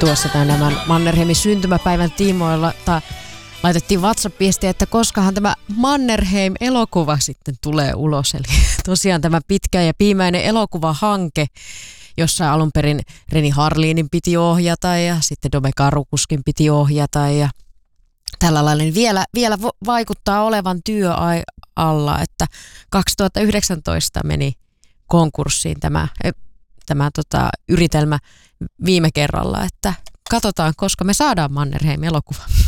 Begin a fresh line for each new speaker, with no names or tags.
tuossa tämän Mannerheimin syntymäpäivän tiimoilla laitettiin WhatsApp-viestiä, että koskahan tämä Mannerheim-elokuva sitten tulee ulos. Eli tosiaan tämä pitkä ja piimäinen elokuvahanke, jossa alun perin Reni Harlinin piti ohjata ja sitten Dome Karukuskin piti ohjata ja tällä lailla niin vielä vaikuttaa olevan työ alla, että 2019 meni konkurssiin tämä yritelmä viime kerralla, että katsotaan, koska me saadaan Mannerheim-elokuva.